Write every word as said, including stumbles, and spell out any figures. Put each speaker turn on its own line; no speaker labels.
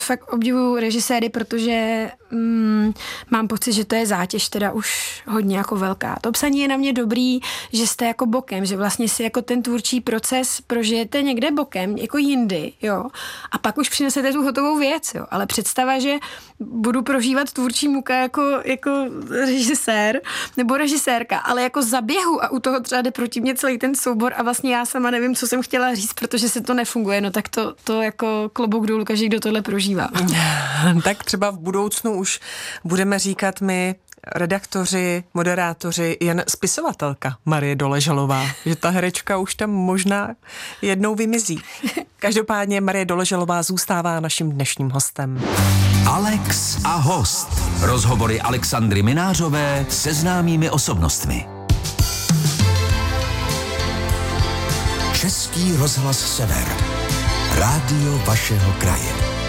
Fakt obdivuju režiséry, protože mm, mám pocit, že to je zátěž teda už hodně jako velká. To psaní je na mě dobrý, že jste jako bokem, že vlastně si jako ten tvůrčí proces prožijete někde bokem, jako jindy, jo. A pak už přinesete tu hotovou věc, jo. Ale představa, že budu prožívat tvůrčí muka jako, jako režisér nebo režisérka, ale jako zaběhu a u toho třeba jde proti mě celý ten soubor a vlastně já sama nevím, co jsem chtěla říct, protože se to nefunguje, no tak to, to jako klobouk dolů každý, kdo tohle prožívá.
Tak třeba v budoucnu už budeme říkat my, redaktoři, moderátoři, jen spisovatelka Marie Doležalová, že ta herečka už tam možná jednou vymizí. Každopádně Marie Doležalová zůstává naším dnešním hostem.
Alex a host. Rozhovory Alexandry Minářové se známými osobnostmi. Český rozhlas Sever. Rádio vašeho kraje.